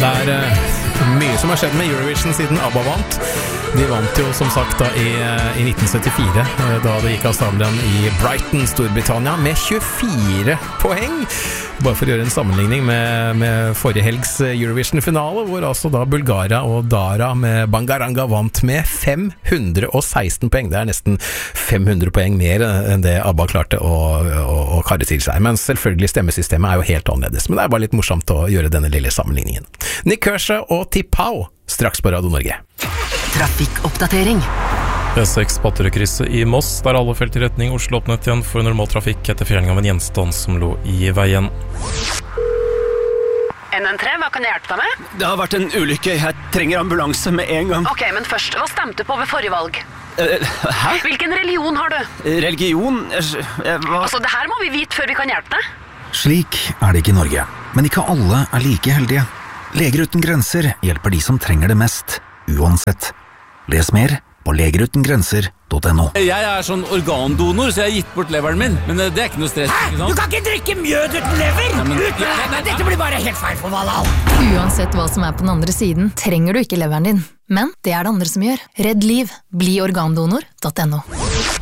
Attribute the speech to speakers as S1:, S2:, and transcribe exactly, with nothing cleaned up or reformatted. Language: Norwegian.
S1: Det er uh, mye som har skjedd med Eurovision siden ABBA vant. De vant jo som sagt da i, i nitten syttifire, da det gikk av stabelen i Brighton, Storbritannia, med tjuefire poeng. Bare for å gjøre en sammenligning med, med forrige helgs Eurovision-finale, hvor altså da Bulgaria og Dara med Bangaranga vant med fem hundre og seksten poeng. Det er nesten fem hundre poeng mer enn det ABBA klarte å, å, å karre til seg. Men selvfølgelig stemmesystemet er jo helt annerledes. Men det er bare litt morsomt å gjøre denne lille sammenligningen. Nick Kershaw og Tipau, straks på Radio Norge.
S2: Trafikkoppdatering.
S3: E seks Patterøy-krysset i Moss, der alle felt i retning Oslo åpnet igjen for normal trafikk etter fjerning av en gjenstand som lå i veien.
S4: N N tre, hva kan jeg hjelpe deg med?
S5: Det har vært en ulykke. Jeg trenger ambulanse med en gang.
S4: Ok, men først, hva stemte på ved forrige valg?
S5: Uh, hæ?
S4: Hvilken religion har du?
S5: Religion? Jeg, jeg, hva?
S4: Altså, det her må vi vite før vi kan hjelpe deg.
S6: Slik er det ikke i Norge, men ikke alle er like heldige. Leger uten grenser hjelper de som trenger det mest, uansett. Les mer på legerutengrenser punktum no.
S7: Jeg er sånn organdonor, så jeg har gitt bort leveren min, men det er ikke noe stress.
S8: Hæ? Du kan ikke drikke mjød uten lever! Ja, men, uten ja, lever! Dette blir bare helt feil for Valhall.
S9: Uansett hva som er på den andre siden, trenger du ikke leveren din. Men det er det andre som gjør. Redd liv. Bli organdonor punktum no.